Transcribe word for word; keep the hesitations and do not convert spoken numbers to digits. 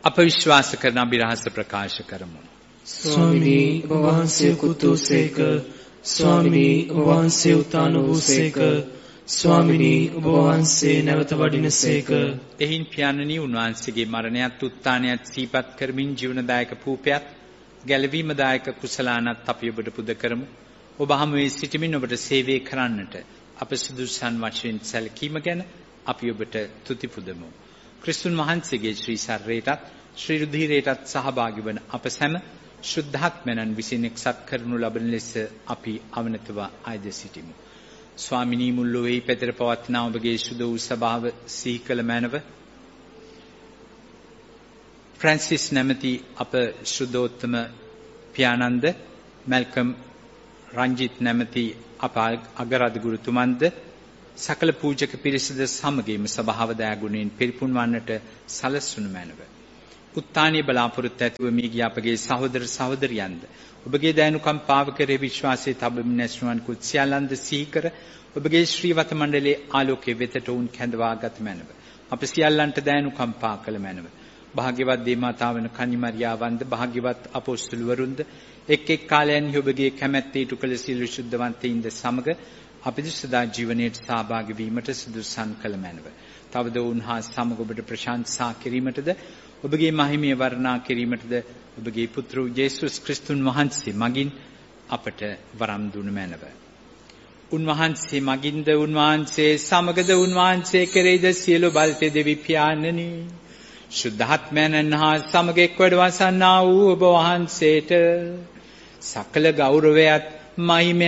අප විශ්වාස කරන අභිරහස ප්‍රකාශ කරමු. ස්වාමිනී ඔබ වහන්සේ කුතුසේක, ස්වාමිනී ඔබ වහන්සේ උත්තාන වූසේක, ස්වාමිනී ඔබ වහන්සේ නැවත වඩිනසේක. එහින් පියාණනි උන්වහන්සේගේ මරණයත් උත්ථානයත් සිහිපත් කරමින් ජීවනදායක පූපයත් ගැලවීමදායක කුසලානත් අපි ඔබට පුද කරමු. ඔබ හමුවේ සිටමින් ඔබට සේවය කරන්නට අප සුදුසුසන් වශයෙන් සැලකීම ගැන අපි ඔබට තුති පුදමු. ක්‍රිස්තුන් වහන්සේගේ ශ්‍රී ශරීරයටත් ශ්‍රී රුධිරයටත් සහභාගී වන අප සැම ශුද්ධාත්මයන් විසින් එක්සත් කරනු ලබන ලෙස අපි අවනතව ආයද සිටිමු. ස්වාමිනී මුල් ලොවේ පැතර පවත්නා ඔබගේ සුද වූ සභාව සිහි කළ මැනව ෆ්‍රැන්සිස් නැමැති අප ශුද්ධෝත්තම පියාණන්ද, මැල්කම් රංජිත් නැමැති අප අගරාධ ගුරුතුමන්ද, සකල පූජක පිරිසද සමගින්ම සභාව දයාගුණයෙන් පිරිපුන් වන්නට සලස්වනු මැනව. උත්තානීය බලාපොරොත්තු ඇතිව මිය ගිය අපගේ සහෝදර සහෝදරියන්ද ඔබගේ දයනුකම්පාව කෙරෙහි විශ්වාසයේ තබමින් ඇසුරුවන් කුත් සියල්ලන්ද සිහි කර ඔබගේ ශ්‍රීවත මණ්ඩලයේ ආලෝකයේ වෙතට වුන් කැඳවාගත් මැනව. අප සියල්ලන්ට දයනුකම්පා කළ මැනව. භාග්‍යවත් දේවමාතාවන කන්නිමරියාවන්ද, භාග්‍යවත් අපොස්තුලවරුන්ද එක් එක් කාලයන්හි ඔබගේ කැමැත්තේ ඉටු කළ සියලු ශුද්ධවන්තයින්ද සමග අපිට සදා ජීවනයට සහභාගී වීමට සුදුසුසන් කළ මැනව. තවද උන්හා සමග ඔබට ප්‍රශංසා කිරීමටද ඔබගේ මහිමය වර්ණනා කිරීමටද ඔබගේ පුත්‍ර යේසුස් ක්‍රිස්තුන් වහන්සේ මගින් අපට වරම් දුන මැනව. උන්වහන්සේ මගින්ද, උන්වහන්සේ සමගද, උන්වහන්සේ කෙරෙහිද සියලු බල්තේ දෙවි පියාණනි, ශුද්ධාත්මයන් හා සමග එක් වැඩවසන්නා වූ ඔබ වහන්සේට සකල ගෞරවයත් මහිමය